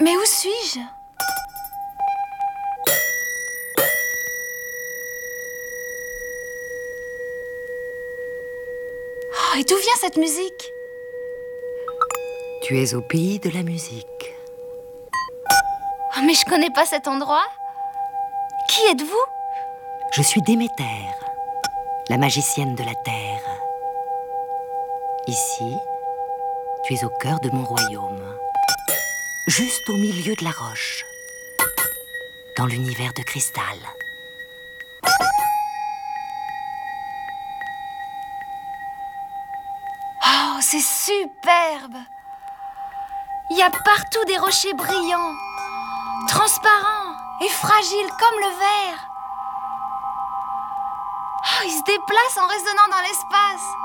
Mais où suis-je? Oh, et d'où vient cette musique? Tu es au pays de la musique. Oh, mais je connais pas cet endroit. Qui êtes-vous? Je suis Déméter, la magicienne de la terre. Ici, tu es au cœur de mon royaume, juste au milieu de la roche, dans l'univers de cristal. Oh, c'est superbe! Il y a partout des rochers brillants, transparents et fragiles comme le verre. Oh, ils se déplacent en résonnant dans l'espace.